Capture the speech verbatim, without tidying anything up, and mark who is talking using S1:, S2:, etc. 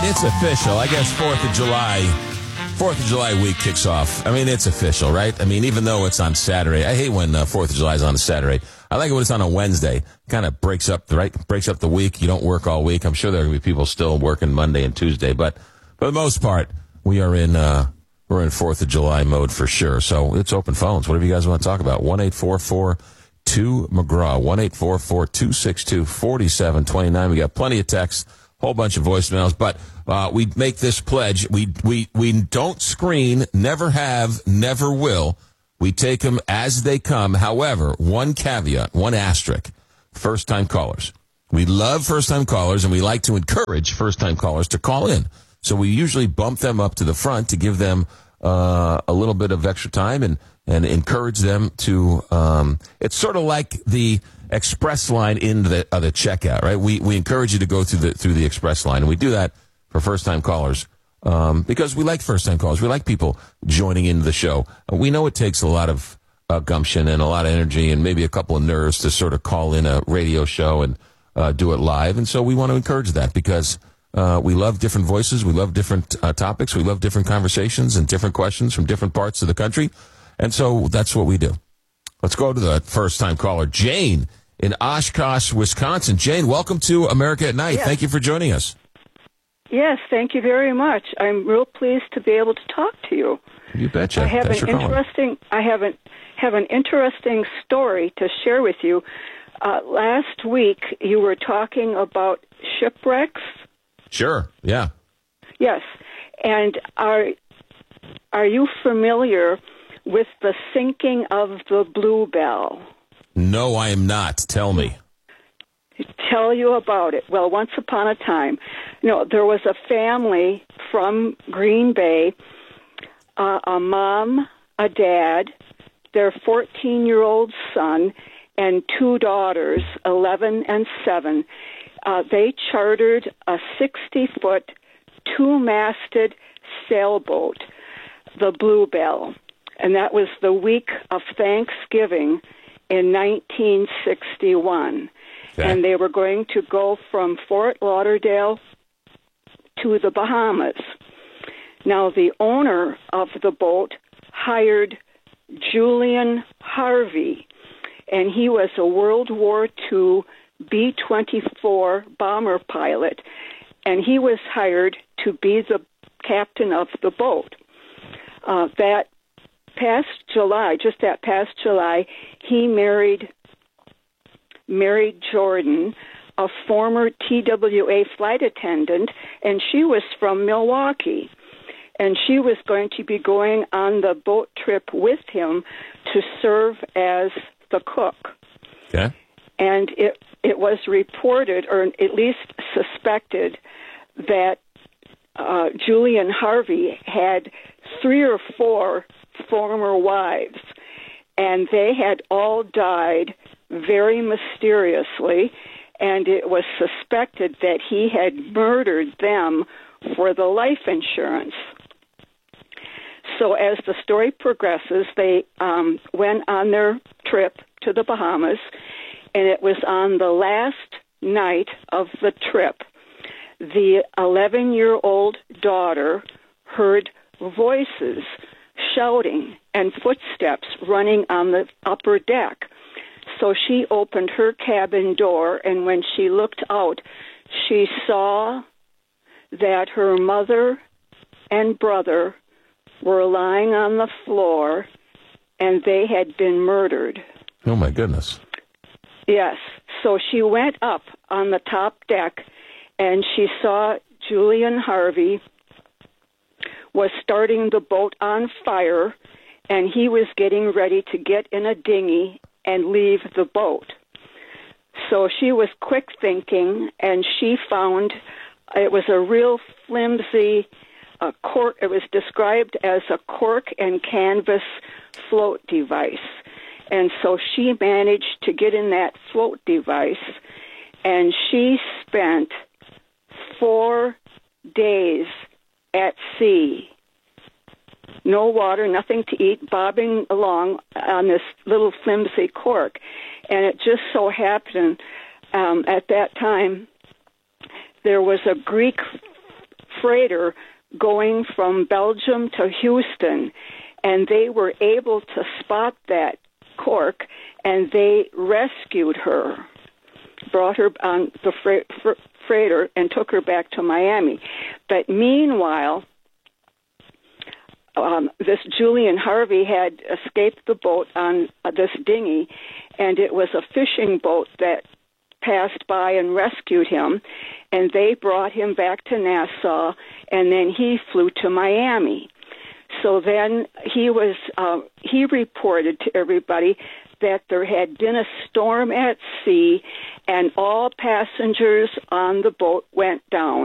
S1: it's official. I guess fourth of July, fourth of July week kicks off. I mean, it's official, right? I mean, even though it's on Saturday. I hate when uh, fourth of July is on a Saturday. I like it when it's on a Wednesday. Kind of breaks up, right? Breaks up the week. You don't work all week. I'm sure there are going to be people still working Monday and Tuesday. But for the most part, we are in uh, we're in fourth of July mode for sure. So it's open phones. Whatever you guys want to talk about. one eight four four two McGraw. one eight four four two six two four seven two nine. We got plenty of texts. Whole bunch of voicemails, but uh, we make this pledge. We we we don't screen, never have, never will. We take them as they come. However, one caveat, one asterisk, first-time callers. We love first-time callers, and we like to encourage first-time callers to call in. So we usually bump them up to the front to give them uh, a little bit of extra time and, and encourage them to um, – it's sort of like the – express line in the uh, the checkout, right? We we encourage you to go through the through the express line, and we do that for first time callers um, because we like first time callers. We like people joining into the show. Uh, we know it takes a lot of uh, gumption and a lot of energy and maybe a couple of nerves to sort of call in a radio show and uh, do it live, and so we want to encourage that because uh, we love different voices, we love different uh, topics, we love different conversations and different questions from different parts of the country, and so that's what we do. Let's go to the first time caller, Jane in Oshkosh, Wisconsin. Jane, welcome to America at Night.
S2: Yes.
S1: Thank you for joining us.
S2: Yes, thank you very much. I'm real pleased to be able to talk to you.
S1: You betcha.
S2: I have
S1: Thanks
S2: an
S1: for calling.
S2: interesting. I have an have an interesting story to share with you. Uh, last week, you were talking about shipwrecks.
S1: Sure. Yeah.
S2: Yes, and are are you familiar with the sinking of the Bluebell?
S1: No, I am not. Tell me.
S2: Tell you about it. Well, once upon a time, you know, there was a family from Green Bay, uh, a mom, a dad, their fourteen-year-old son, and two daughters, eleven and seven. Uh, they chartered a sixty-foot, two-masted sailboat, the Bluebell, and that was the week of Thanksgiving in nineteen sixty-one. Okay. And they were going to go from Fort Lauderdale to the Bahamas. Now, the owner of the boat hired Julian Harvey, and he was a World War Two B twenty-four bomber pilot, and he was hired to be the captain of the boat. Uh, that past July, just that past July, he married married Jordan, a former T W A flight attendant, and she was from Milwaukee. And she was going to be going on the boat trip with him to serve as the cook.
S1: Okay.
S2: And it it was reported, or at least suspected, that uh, Julian Harvey had three or four former wives, and they had all died very mysteriously, and it was suspected that he had murdered them for the life insurance. So as the story progresses, they um, went on their trip to the Bahamas, and it was on the last night of the trip. The eleven-year-old daughter heard voices shouting and footsteps running on the upper deck. So she opened her cabin door, and when she looked out, she saw that her mother and brother were lying on the floor, and they had been murdered.
S1: Oh, my goodness.
S2: Yes. So she went up on the top deck, and she saw Julian Harvey was starting the boat on fire, and he was getting ready to get in a dinghy and leave the boat. So she was quick thinking, and she found it was a real flimsy uh, cork. It was described as a cork and canvas float device. And so she managed to get in that float device, and she spent four days at sea. No water, nothing to eat, bobbing along on this little flimsy cork. And it just so happened um, at that time there was a Greek freighter going from Belgium to Houston, and they were able to spot that cork, and they rescued her, brought her on the freight, freighter, and took her back to Miami. But meanwhile, um, this Julian Harvey had escaped the boat on uh, this dinghy, and it was a fishing boat that passed by and rescued him, and they brought him back to Nassau, and then he flew to Miami. So then he was, uh, he reported to everybody that there had been a storm at sea, and all passengers on the boat went down.